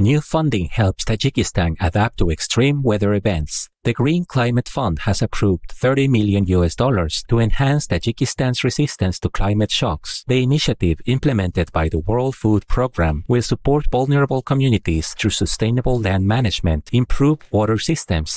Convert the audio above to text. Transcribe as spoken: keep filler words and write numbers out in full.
New funding helps Tajikistan adapt to extreme weather events. The Green Climate Fund has approved thirty million U S dollars to enhance Tajikistan's resistance to climate shocks. The initiative, implemented by the World Food Programme, will support vulnerable communities through sustainable land management, improved water systems,